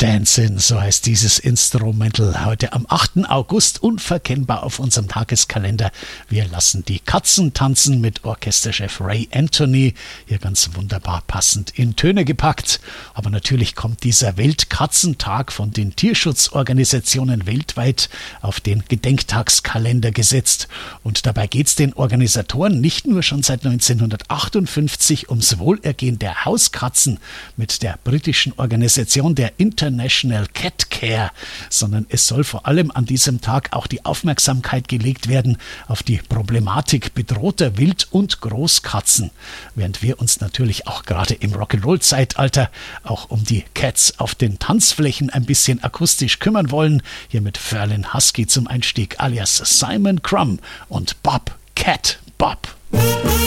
Dancin', so heißt dieses Instrumental. Heute am 8. August, unverkennbar auf unserem Tageskalender. Wir lassen die Katzen tanzen mit Orchesterchef Ray Anthony. Hier ganz wunderbar passend in Töne gepackt. Aber natürlich kommt dieser Weltkatzentag von den Tierschutzorganisationen weltweit auf den Gedenktagskalender gesetzt. Und dabei geht es den Organisatoren nicht nur schon seit 1958 ums Wohlergehen der Hauskatzen mit der britischen Organisation der International Cat Care, sondern es soll vor allem an diesem Tag auch die Aufmerksamkeit gelegt werden auf die Problematik bedrohter Wild- und Großkatzen, während wir uns natürlich auch gerade im Rock'n'Roll-Zeitalter auch um die Cats auf den Tanzflächen ein bisschen akustisch kümmern wollen. Hier mit Ferlin Husky zum Einstieg alias Simon Crumb und Bob Cat Bob.